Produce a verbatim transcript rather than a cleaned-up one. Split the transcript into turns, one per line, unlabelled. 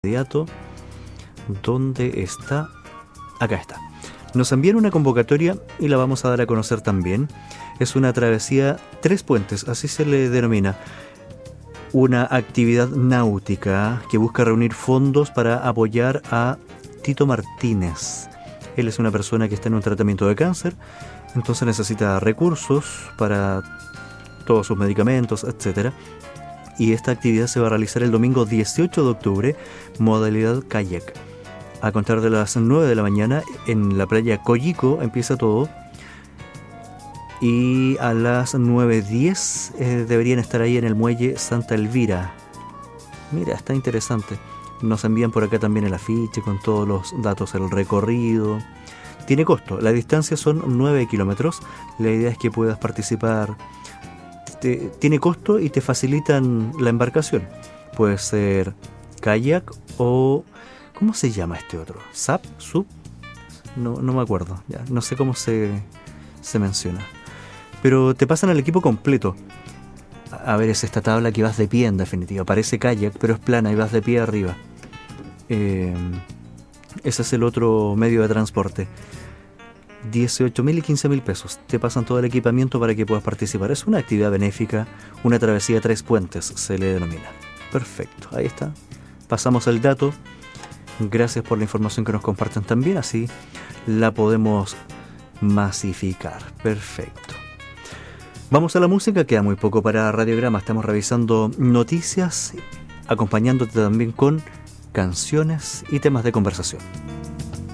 inmediato. ¿Dónde está? Acá está. Nos envían una convocatoria y la vamos a dar a conocer también. Es una travesía Tres Puentes, así se le denomina. Una actividad náutica que busca reunir fondos para apoyar a Tito Martínez. Él es una persona que está en un tratamiento de cáncer, entonces necesita recursos para todos sus medicamentos, etcétera. Y esta actividad se va a realizar el domingo dieciocho de octubre, modalidad kayak. A contar de las nueve de la mañana en la playa Coyico empieza todo. Y a las nueve diez eh, deberían estar ahí en el muelle Santa Elvira. Mira, está interesante. Nos envían por acá también el afiche con todos los datos, el recorrido. Tiene costo, la distancia son nueve kilómetros. La idea es que puedas participar. Te, tiene costo y te facilitan la embarcación. Puede ser kayak o... ¿Cómo se llama este otro? ¿S A P? ¿Sub? No, no me acuerdo. Ya, no sé cómo se, se menciona. Pero te pasan el equipo completo. A ver, es esta tabla que vas de pie en definitiva. Parece kayak, pero es plana y vas de pie arriba. Eh, ese es el otro medio de transporte. dieciocho mil y quince mil pesos. Te pasan todo el equipamiento para que puedas participar. Es una actividad benéfica, una travesía de Tres Puentes se le denomina. Perfecto, ahí está. Pasamos el dato. Gracias por la información que nos comparten también, así la podemos masificar. Perfecto. Vamos a la música, queda muy poco para Radiograma. Estamos revisando noticias, acompañándote también con canciones y temas de conversación.